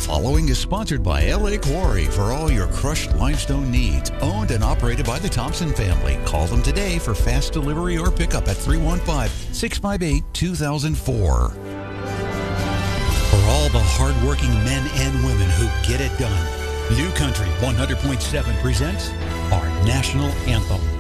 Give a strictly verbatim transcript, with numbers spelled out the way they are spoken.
following is sponsored by L A Quarry for all your crushed limestone needs. Owned and operated by the Thompson family. Call them today for fast delivery or pickup at three one five, six five eight, two thousand four. For all the hardworking men and women who get it done, New Country one hundred point seven presents our national anthem.